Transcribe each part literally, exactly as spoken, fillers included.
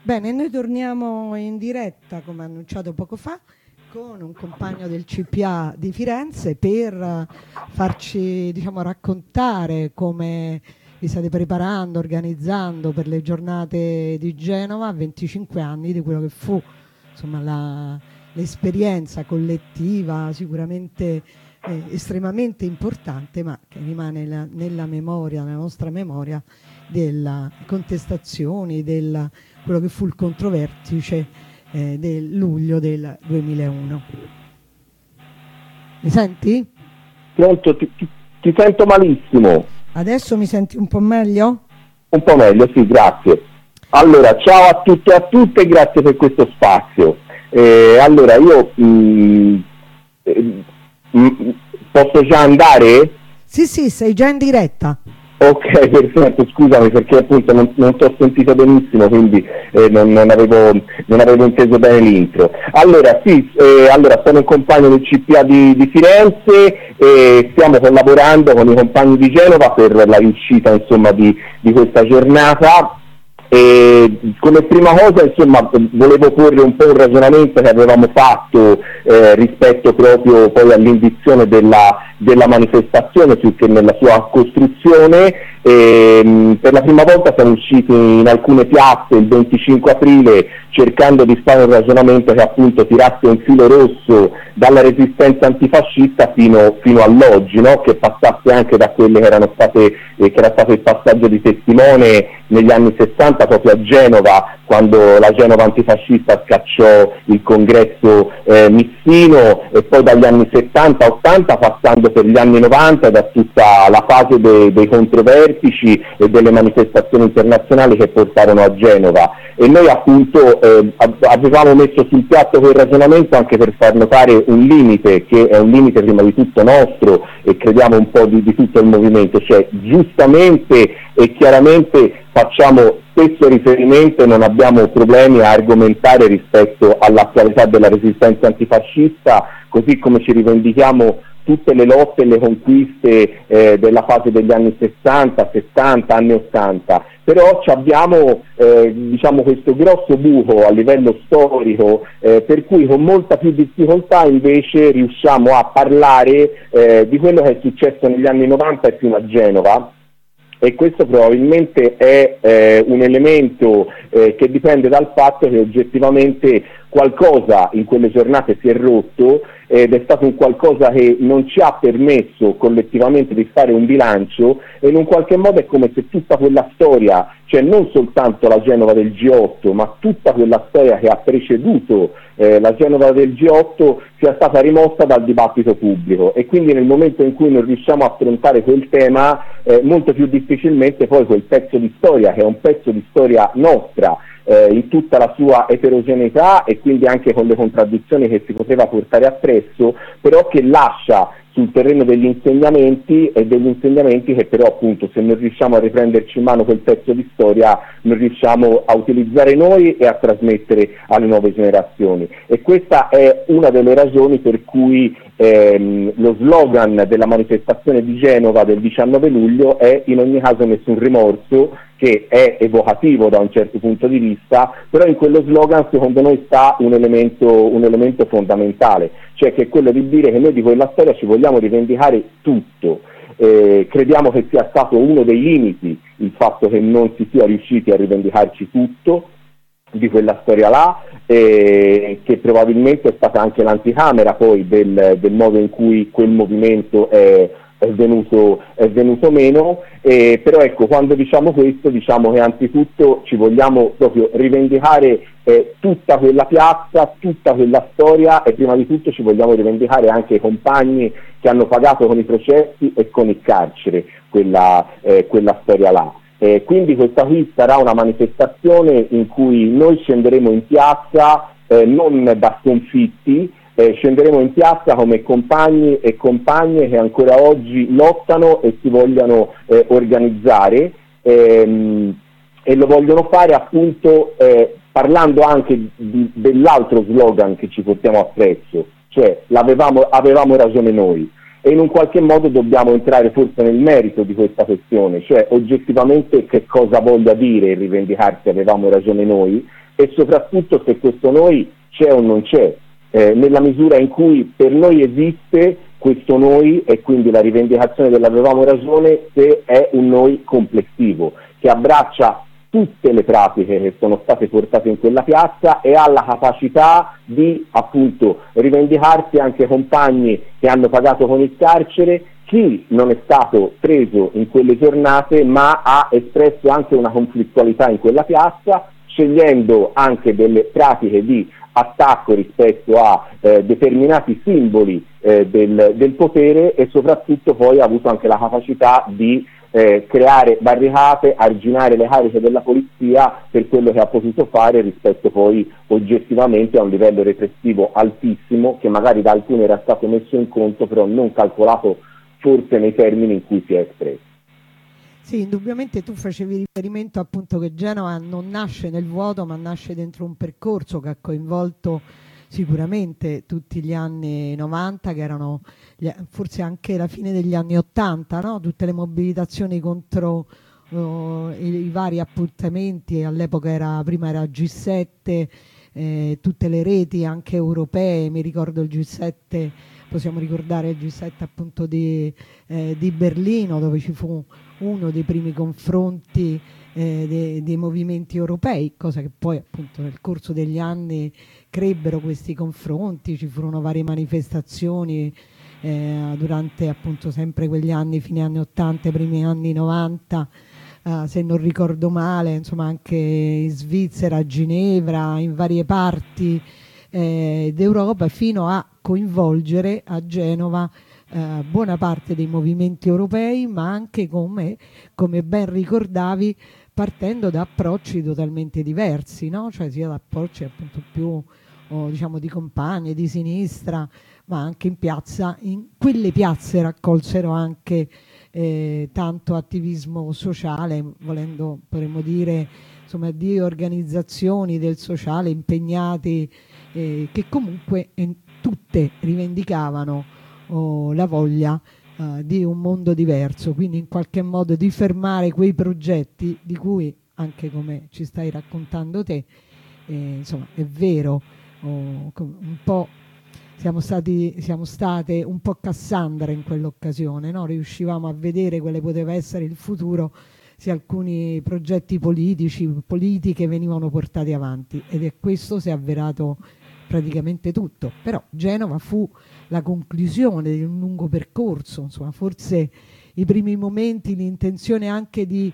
Bene, noi torniamo in diretta, come annunciato poco fa, con un compagno del C P A di Firenze per farci, diciamo, raccontare come vi state preparando, organizzando per le giornate di Genova a venticinque anni di quello che fu, insomma, la, l'esperienza collettiva sicuramente eh, estremamente importante, ma che rimane la, nella memoria, nella nostra memoria, delle contestazioni, del quello che fu il controvertice eh, del luglio del duemilauno. Mi senti? Pronto, ti, ti, ti sento malissimo. Adesso mi senti un po' meglio? Un po' meglio, sì, grazie. Allora, ciao a tutti e a tutte, grazie per questo spazio. Eh, allora, io mh, eh, mh, posso già andare? Sì, sì, sei già in diretta. Ok, perfetto, scusami perché appunto non, non ti ho sentito benissimo, quindi eh, non, non, avevo, non avevo inteso bene l'intro. Allora, sì, eh, allora sono un compagno del C P A di, di Firenze e stiamo collaborando con i compagni di Genova per la riuscita, insomma, di, di questa giornata. E come prima cosa, insomma, volevo porre un po' un ragionamento che avevamo fatto eh, rispetto proprio poi all'indizione della, della manifestazione più che nella sua costruzione. E, mh, per la prima volta siamo usciti in alcune piazze il venticinque aprile cercando di fare un ragionamento che appunto tirasse un filo rosso dalla resistenza antifascista fino, fino all'oggi, no? Che passasse anche da quelle che erano state, eh, che era stato il passaggio di testimone negli anni sessanta proprio a Genova, quando la Genova antifascista scacciò il congresso eh, Missino, e poi dagli anni settanta ottanta passando per gli anni novanta da tutta la fase de- dei controvertici e delle manifestazioni internazionali che portarono a Genova. E noi appunto eh, avevamo messo sul piatto quel ragionamento anche per far notare un limite, che è un limite prima di tutto nostro e crediamo un po' di, di tutto il movimento, cioè giustamente e chiaramente facciamo spesso riferimento e non abbiamo problemi a argomentare rispetto all'attualità della resistenza antifascista, così come ci rivendichiamo tutte le lotte e le conquiste eh, della fase degli anni sessanta, settanta, anni ottanta, però abbiamo eh, diciamo questo grosso buco a livello storico eh, per cui con molta più difficoltà invece riusciamo a parlare eh, di quello che è successo negli anni novanta e fino a Genova. E questo probabilmente è eh, un elemento eh, che dipende dal fatto che oggettivamente qualcosa in quelle giornate si è rotto ed è stato un qualcosa che non ci ha permesso collettivamente di fare un bilancio, e in un qualche modo è come se tutta quella storia, cioè non soltanto la Genova del G otto, ma tutta quella storia che ha preceduto eh, la Genova del G otto sia stata rimossa dal dibattito pubblico, e quindi nel momento in cui non riusciamo a affrontare quel tema eh, molto più difficilmente poi quel pezzo di storia, che è un pezzo di storia nostra, Eh, in tutta la sua eterogeneità e quindi anche con le contraddizioni che si poteva portare appresso, però che lascia sul terreno degli insegnamenti e degli insegnamenti che però appunto se non riusciamo a riprenderci in mano quel pezzo di storia non riusciamo a utilizzare noi e a trasmettere alle nuove generazioni. E questa è una delle ragioni per cui ehm, lo slogan della manifestazione di Genova del diciannove luglio è in ogni caso nessun rimorso, che è evocativo da un certo punto di vista, però in quello slogan secondo noi sta un elemento, un elemento fondamentale, cioè che è quello di dire che noi di quella storia ci vogliamo rivendicare tutto. Eh, crediamo che sia stato uno dei limiti il fatto che non si sia riusciti a rivendicarci tutto di quella storia là, eh, che probabilmente è stata anche l'anticamera poi del, del modo in cui quel movimento è È venuto, è venuto meno, eh, però ecco, quando diciamo questo diciamo che anzitutto ci vogliamo proprio rivendicare eh, tutta quella piazza, tutta quella storia, e prima di tutto ci vogliamo rivendicare anche i compagni che hanno pagato con i processi e con il carcere quella, eh, quella storia là. Eh, quindi questa qui sarà una manifestazione in cui noi scenderemo in piazza eh, non da sconfitti, Eh, scenderemo in piazza come compagni e compagne che ancora oggi lottano e si vogliono eh, organizzare ehm, e lo vogliono fare appunto eh, parlando anche di, dell'altro slogan che ci portiamo appresso, cioè l'avevamo avevamo ragione noi. e in un qualche modo dobbiamo entrare forse nel merito di questa questione, cioè oggettivamente che cosa voglia dire rivendicarsi avevamo ragione noi, e soprattutto se questo noi c'è o non c'è, eh, nella misura in cui per noi esiste questo noi e quindi la rivendicazione dell'avevamo ragione, se è un noi complessivo, che abbraccia tutte le pratiche che sono state portate in quella piazza e ha la capacità di appunto rivendicarsi anche compagni che hanno pagato con il carcere, chi non è stato preso in quelle giornate ma ha espresso anche una conflittualità in quella piazza, scegliendo anche delle pratiche di attacco rispetto a eh, determinati simboli eh, del, del potere, e soprattutto poi ha avuto anche la capacità di eh, creare barricate, arginare le cariche della polizia per quello che ha potuto fare rispetto poi oggettivamente a un livello repressivo altissimo che magari da alcuni era stato messo in conto però non calcolato forse nei termini in cui si è espresso. Sì, indubbiamente tu facevi riferimento appunto che Genova non nasce nel vuoto ma nasce dentro un percorso che ha coinvolto sicuramente tutti gli anni novanta, che erano forse anche la fine degli anni ottanta, no? Tutte le mobilitazioni contro uh, i, i vari appuntamenti, all'epoca era, prima era G sette, eh, tutte le reti anche europee, mi ricordo il G sette, possiamo ricordare il G sette appunto di, eh, di Berlino, dove ci fu uno dei primi confronti eh, dei, dei movimenti europei, cosa che poi appunto nel corso degli anni crebbero questi confronti, ci furono varie manifestazioni eh, durante appunto sempre quegli anni, fine anni ottanta, primi anni novanta, eh, se non ricordo male, insomma anche in Svizzera, a Ginevra, in varie parti eh, d'Europa, fino a coinvolgere a Genova Eh, buona parte dei movimenti europei, ma anche come, come ben ricordavi, partendo da approcci totalmente diversi, no? Cioè sia da approcci appunto più oh, diciamo di compagni, di sinistra, ma anche in piazza. In quelle piazze raccolsero anche eh, tanto attivismo sociale, volendo potremmo dire insomma di organizzazioni del sociale impegnati eh, che comunque eh, tutte rivendicavano o la voglia uh, di un mondo diverso, quindi in qualche modo di fermare quei progetti di cui anche come ci stai raccontando te eh, insomma è vero, oh, un po' siamo stati siamo state un po' Cassandra in quell'occasione, no? Riuscivamo a vedere quale poteva essere il futuro se alcuni progetti politici politiche venivano portati avanti, ed è questo si è avverato praticamente tutto. Però Genova fu la conclusione di un lungo percorso, insomma forse i primi momenti, l'intenzione anche di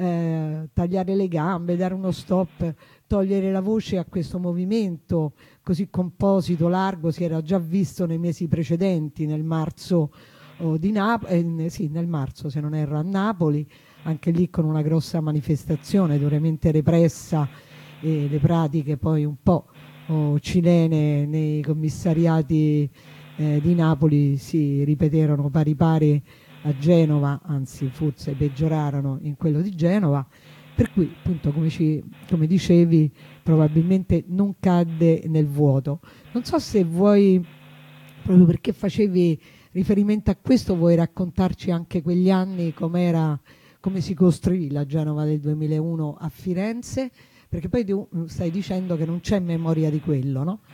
eh, tagliare le gambe, dare uno stop, togliere la voce a questo movimento così composito, largo, si era già visto nei mesi precedenti, nel marzo oh, di Napoli, eh, sì, nel marzo se non erro a Napoli, anche lì con una grossa manifestazione duramente repressa, e le pratiche poi un po' oh, cilene nei commissariati eh, di Napoli si ripeterono pari pari a Genova, anzi forse peggiorarono in quello di Genova, per cui appunto come, ci, come dicevi probabilmente non cadde nel vuoto. Non so se vuoi, proprio perché facevi riferimento a questo, vuoi raccontarci anche quegli anni, com'era, come si costruì la Genova del duemilauno a Firenze, perché poi tu stai dicendo che non c'è memoria di quello, no?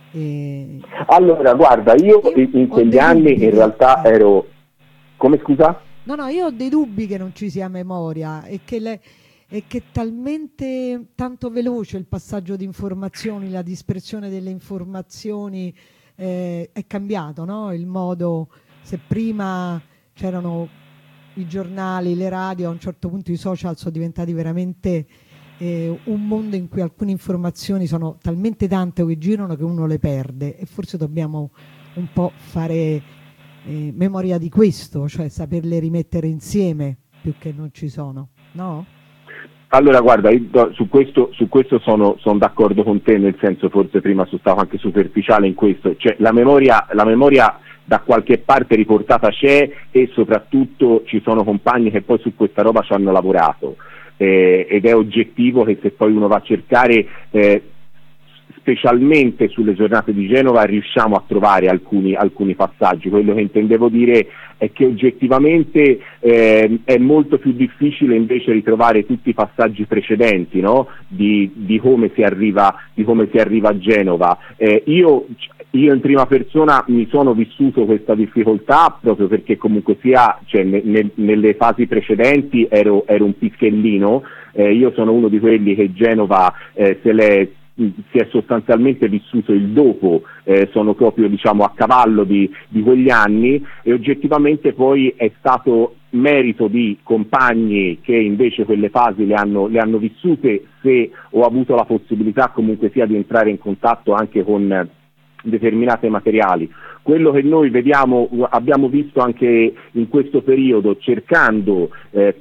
E... Allora, guarda, io, io in quegli anni in realtà ero... Come, scusa? No, no, io ho dei dubbi che non ci sia memoria e che, le, e che è talmente tanto veloce il passaggio di informazioni, la dispersione delle informazioni, eh, è cambiato, no? Il modo, se prima c'erano i giornali, le radio, a un certo punto i social sono diventati veramente eh, un mondo in cui alcune informazioni sono talmente tante che girano che uno le perde, e forse dobbiamo un po' fare eh, memoria di questo, cioè saperle rimettere insieme più che non ci sono, no? Allora guarda, io su questo, su questo sono, sono d'accordo con te, nel senso forse prima sono stato anche superficiale in questo, cioè la memoria, la memoria da qualche parte riportata c'è, e soprattutto ci sono compagni che poi su questa roba ci hanno lavorato, eh, ed è oggettivo che se poi uno va a cercare, eh, specialmente sulle giornate di Genova riusciamo a trovare alcuni, alcuni passaggi. Quello che intendevo dire è che oggettivamente eh, è molto più difficile invece ritrovare tutti i passaggi precedenti, no? di, di, come si arriva, di come si arriva a Genova. Eh, io, io in prima persona mi sono vissuto questa difficoltà proprio perché comunque sia, cioè, ne, ne, nelle fasi precedenti ero, ero un pischellino, eh, io sono uno di quelli che Genova eh, se l'è si è sostanzialmente vissuto il dopo, eh, sono proprio diciamo a cavallo di, di quegli anni, e oggettivamente poi è stato merito di compagni che invece quelle fasi le hanno, le hanno vissute, se ho avuto la possibilità comunque sia di entrare in contatto anche con determinati materiali. Quello che noi vediamo, abbiamo visto anche in questo periodo, cercando eh,